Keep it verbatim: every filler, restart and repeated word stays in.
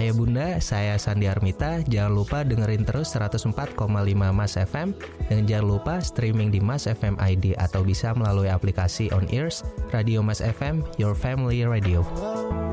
Ayah bunda, saya Sandi Armita. Jangan lupa dengerin terus seratus empat koma lima Mas F M. Dan jangan lupa streaming di Mas F M I D atau bisa melalui aplikasi On Ears Radio Mas F M, Your Family Radio.